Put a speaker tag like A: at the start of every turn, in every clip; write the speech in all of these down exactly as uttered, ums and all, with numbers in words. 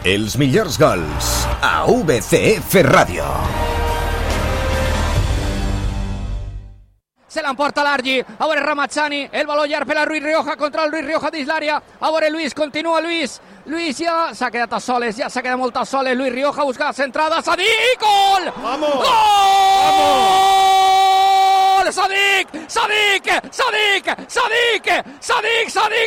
A: Els millors gols a V C F Ràdio.
B: Se l'emporta l'Argi, a veure Ramazzani, el baló llarg per a Luis Rioja contra el Luis Rioja dins l'àrea, a veure Luis, continua Luis, Luis ja s'ha quedat a soles, ja s'ha quedat molt a soles, Luis Rioja busca la centrada, Sadik, gol!
C: Vamos!
B: Gol!
C: Vamos!
B: Sadik, Sadik, Sadik, Sadik, Sadik, Sadik,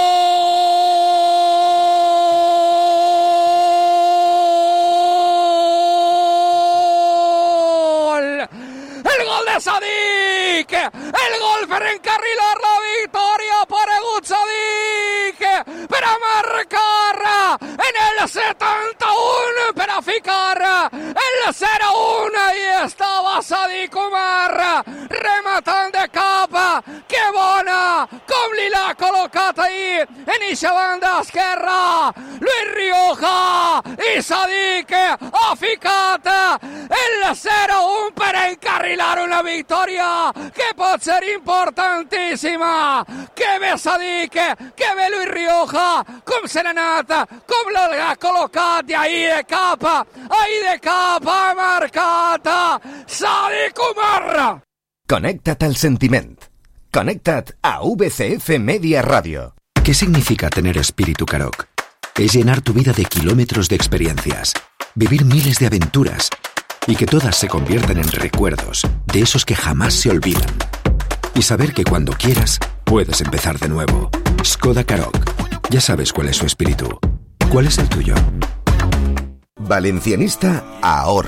B: gol! El gol de Sadik! El gol per encarrilar la victòria, ha aparegut Sadik per a marcar en el setanta-un, per a ficar el zero un, i estava Sadik Umar rematant de cap. Que bona com li l'ha col·locat ahir en eixa banda esquerra Luis Rioja, i Sadik ha ficat el zero un per encarrilar una victòria que pot ser importantíssima. Que bé Sadik, que bé Luis Rioja, com se n'ha anat, com l'ha col·locat, i ahir de cap, ahir de cap ha marcat Sadik Umar.
A: Connecta't al sentiment. Connecta't a V C F Media Radio.
D: ¿Qué significa tener espíritu Karoq? Es llenar tu vida de kilómetros de experiencias, vivir miles de aventuras y que todas se conviertan en recuerdos de esos que jamás se olvidan. Y saber que cuando quieras, puedes empezar de nuevo. Skoda Karoq. Ya sabes cuál es su espíritu. ¿Cuál es el tuyo?
A: Valencianista ahora.